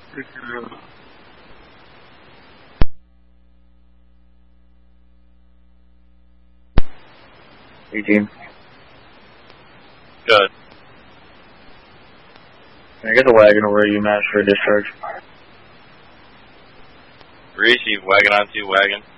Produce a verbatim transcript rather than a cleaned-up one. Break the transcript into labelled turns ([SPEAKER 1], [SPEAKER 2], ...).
[SPEAKER 1] eighteen.
[SPEAKER 2] Good.
[SPEAKER 1] Can I get the wagon over at UMass for a discharge?
[SPEAKER 2] Reese, you wagon on to wagon.